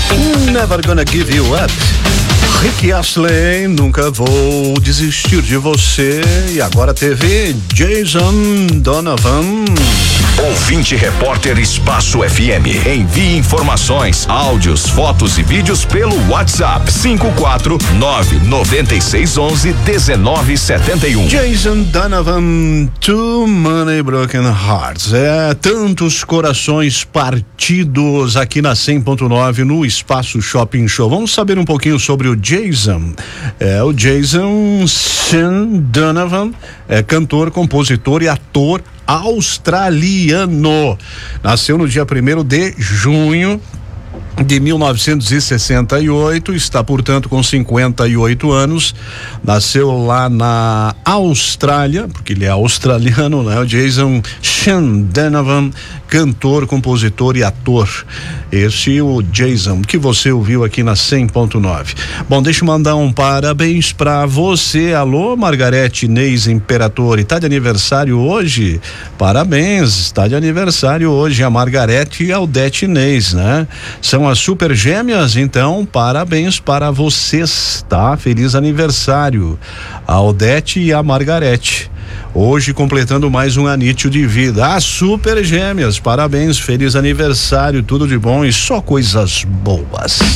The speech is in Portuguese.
Never Gonna Give You Up. Rick Astley, Nunca Vou Desistir de Você. E agora teve Jason Donovan. Ouvinte Repórter Espaço FM. Envie informações, áudios, fotos e vídeos pelo WhatsApp 54996111971. Jason Donovan, Too Many Broken Hearts. Tantos corações partidos aqui na 100.9 no Espaço Shopping Show. Vamos saber um pouquinho sobre o Jason. O Jason Donovan é cantor, compositor e ator australiano. Nasceu no dia 1º de junho de 1968, está, portanto, com 58 anos. Nasceu lá na Austrália, porque ele é australiano, né? O Jason Donovan, cantor, compositor e ator. Esse o Jason que você ouviu aqui na 100.9. Bom, deixa eu mandar um parabéns pra você. Alô, Margarete Inês Imperatori, tá de aniversário hoje? Parabéns, está de aniversário hoje a Margarete e a Aldete Inês, né? São as super gêmeas, então parabéns para vocês, tá? Feliz aniversário a Aldete e a Margarete, hoje completando mais um anício de vida. As super gêmeas, parabéns, feliz aniversário, tudo de bom e só coisas boas.